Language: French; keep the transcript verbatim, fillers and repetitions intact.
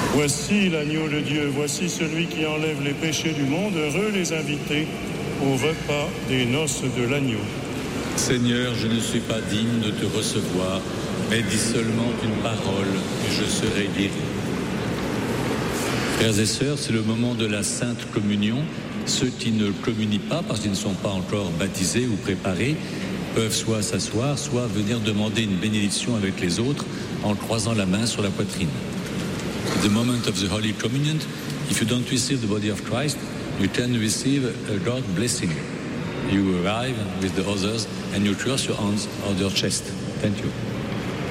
Voici l'agneau de Dieu, voici celui qui enlève les péchés du monde. Heureux les invités au repas des noces de l'agneau. Seigneur, je ne suis pas digne de te recevoir, mais dis seulement une parole et je serai guéri. Frères et sœurs, c'est le moment de la Sainte Communion. Ceux qui ne communient pas parce qu'ils ne sont pas encore baptisés ou préparés peuvent soit s'asseoir, soit venir demander une bénédiction avec les autres en croisant la main sur la poitrine. At the moment of the Holy Communion, if you don't receive the body of Christ, you can receive a God blessing. You arrive with the others and you cross your hands on your chest. Thank you.